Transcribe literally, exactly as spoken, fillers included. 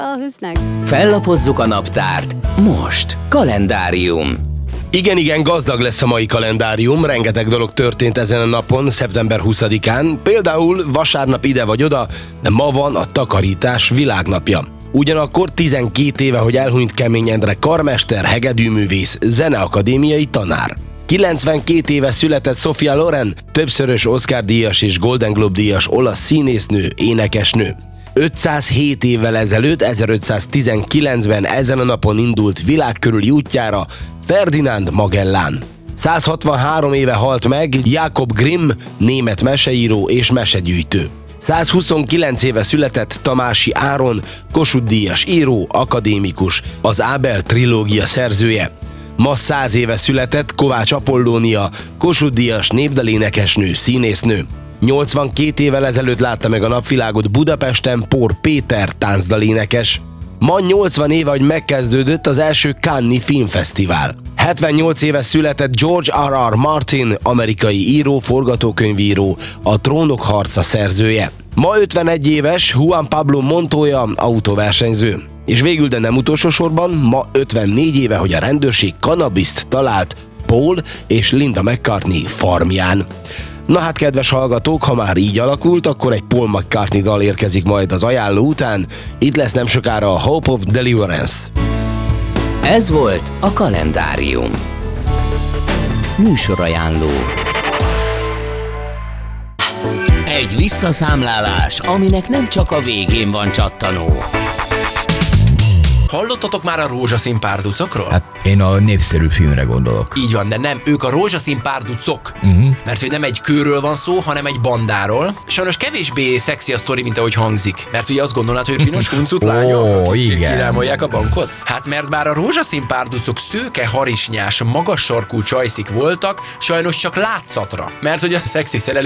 well, who's next? Fellapozzuk a naptárt. Most. Kalendárium. Igen, igen, gazdag lesz a mai kalendárium, rengeteg dolog történt ezen a napon, szeptember huszadikán, például vasárnap ide vagy oda, de ma van a takarítás világnapja. Ugyanakkor tizenkét éve, hogy elhunyt Kemény Endre karmester, hegedűművész, zeneakadémiai tanár. kilencvenkét éve született Sophia Loren, többszörös Oscar-díjas és Golden Globe-díjas olasz színésznő, énekesnő. ötszázhét évvel ezelőtt, ezerötszáztizenkilencben ezen a napon indult világkörüli útjára Ferdinand Magellan. száz hatvanhárom éve halt meg Jakob Grimm, német meseíró és mesegyűjtő. száz huszonkilenc éve született Tamási Áron, Kossuth-díjas író, akadémikus, az Ábel trilógia szerzője. Ma száz éve született Kovács Apollónia, Kossuth-díjas népdalénekesnő, színésznő. nyolcvankét évvel ezelőtt látta meg a napvilágot Budapesten Pór Péter, táncdalénekes. Ma nyolcvan éve, hogy megkezdődött az első Cannes-i filmfesztivál. hetvennyolc éve született George R R. Martin, amerikai író, forgatókönyvíró, a Trónok harca szerzője. Ma ötvenegy éves Juan Pablo Montoya, autóversenyző. És végül, de nem utolsó sorban, ma ötvennégy éve, hogy a rendőrség kannabiszt talált Paul és Linda McCartney farmján. Na hát, kedves hallgatók, ha már így alakult, akkor egy Paul McCartney dal érkezik majd az ajánló után. Itt lesz nem sokára a Hope of Deliverance. Ez volt a Kalendárium. Műsorajánló. Egy visszaszámlálás, aminek nem csak a végén van csattanó. Hallottatok már a rózsaszín párducokról? Hát én a népszerű filmre gondolok. Így van, de nem, ők a rózsaszín párducok. Uh-huh. Mert hogy nem egy kőről van szó, hanem egy bandáról. Sajnos kevésbé szexi a sztori, mint ahogy hangzik. Mert ugye azt gondolnád, hogy csinos huncut lányok, Ó, akik igen. kirámolják a bankot? Hát mert bár a rózsaszín párducok szőke, harisnyás, magas sarkú csajszik voltak, sajnos csak látszatra. Mert hogy a szexi szerelés